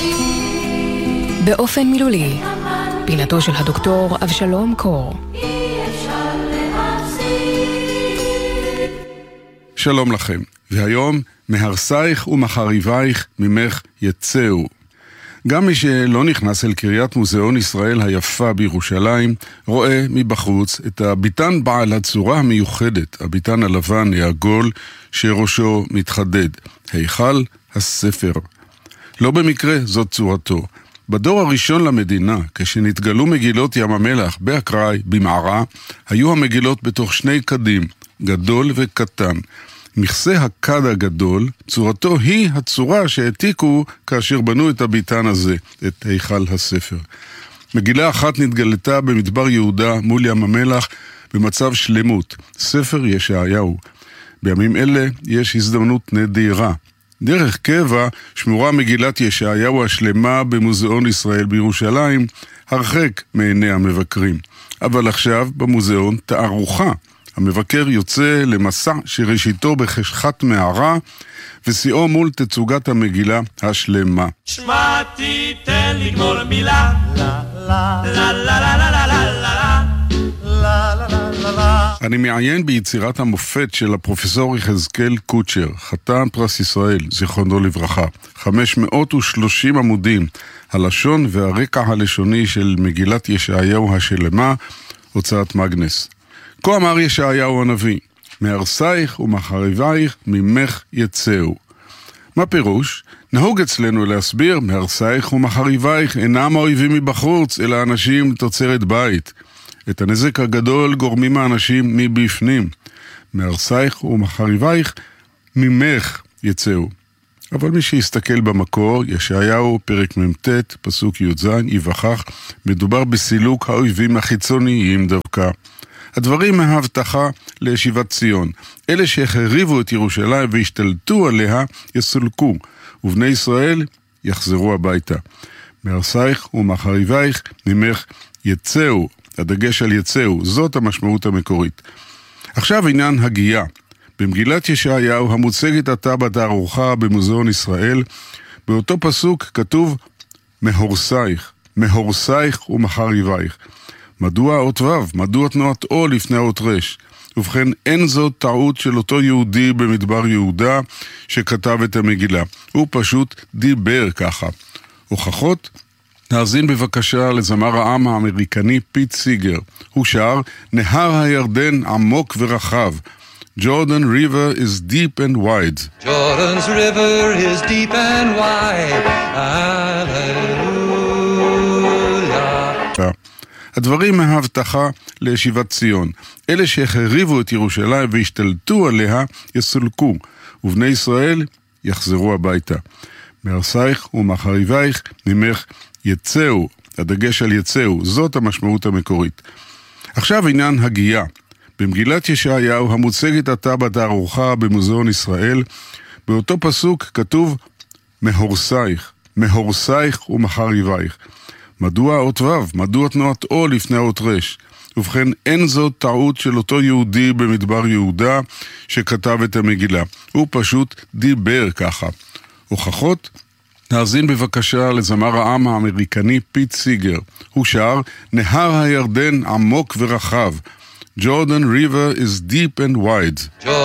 באופן מילולי, פינתו של הדוקטור אבשלום קור. שלום לכם, והיום מהרסייך ומחריבייך ממך יצאו. גם מי שלא נכנס אל קריית מוזיאון ישראל היפה בירושלים, רואה מבחוץ את הביתן בעל הצורה המיוחדת, הביתן הלבן העגול שראשו מתחדד, היכל הספר. לא במקרה זאת צורתו. בדור הראשון למדינה, כשנתגלו מגילות ים המלח באקראי, במערה, היו המגילות בתוך שני קדים, גדול וקטן. מכסה הכד הגדול, צורתו היא הצורה שהעתיקו כאשר בנו את הביתן הזה, את היכל הספר. מגילה אחת נתגלתה במדבר יהודה מול ים המלח במצב שלמות, ספר ישעיהו. בימים אלה יש הזדמנות נדירה. דרך קבע שמורה מגילת ישעיהו השלמה במוזיאון ישראל בירושלים, הרחק מעיני המבקרים. אבל עכשיו במוזיאון תערוכה. המבקר יוצא למסע שראשיתו בחשכת מערה, ושיאו מול תצוגת המגילה השלמה. שמעתי, תן לגמור מילה, לה לה לה לה לה לה לה לה לה. אני מעיין ביצירת המופת של הפרופסור יחזקאל קוצ'ר, חתן פרס ישראל, זיכרונו לברכה. 530 עמודים, הלשון והרקע הלשוני של מגילת ישעיהו השלמה, הוצאת מגנס. כה אמר ישעיהו הנביא, מהרסייך ומחריבייך ממך יצאו. מה פירוש? נהוג אצלנו להסביר, מהרסייך ומחריבייך אינם האויבים מבחוץ, אלא אנשים תוצרת בית. את הנזק הגדול גורמים האנשים מבפנים. מהרסייך ומחריבייך ממך יצאו. אבל מי שיסתכל במקור, ישעיהו פרק מ"ט, פסוק י"ז, יבחך, מדובר בסילוק האויבים החיצוניים דווקא. הדברים מההבטחה לישיבת ציון. אלה שהחריבו את ירושלים והשתלטו עליה יסולקו, ובני ישראל יחזרו הביתה. מהרסייך ומחריבייך ממך יצאו, הדגש על יצאו, זאת המשמעות המקורית. עכשיו עניין הגייה. במגילת ישעיהו המוצגת עתה בתערוכה במוזיאון ישראל, באותו פסוק כתוב מהורסייך, מהורסייך ומחריבייך. מדוע האות ו'? מדוע תנועת או לפני האות רש? ובכן, אין זאת טעות של אותו יהודי במדבר יהודה שכתב את המגילה. הוא פשוט דיבר ככה. הוכחות? נאזין בבקשה לזמר העם האמריקני פיט סיגר. הוא שר, נהר הירדן עמוק ורחב. Jordan River is deep and wide. Jordan's river is deep and wide. Hallelujah. הדברים מההבטחה לישיבת ציון. אלה שהחריבו את ירושלים והשתלטו עליה יסולקו, ובני ישראל יחזרו הביתה. מהרסייך ומחריבייך ממך יצאו, הדגש על יצאו, זאת המשמעות המקורית. עכשיו עניין הגייה. במגילת ישעיהו המוצגת עתה בתערוכה במוזיאון ישראל, באותו פסוק כתוב מהורסייך, מהורסייך ומחריבייך. מדוע האות ו'? מדוע תנועת או לפני האות רש? ובכן, אין זאת טעות של אותו יהודי במדבר יהודה שכתב את המגילה. הוא פשוט דיבר ככה. הוכחות? נאזין בבקשה לזמר העם האמריקני פיט סיגר. הוא שר, נהר הירדן עמוק ורחב. Jordan River is deep and wide.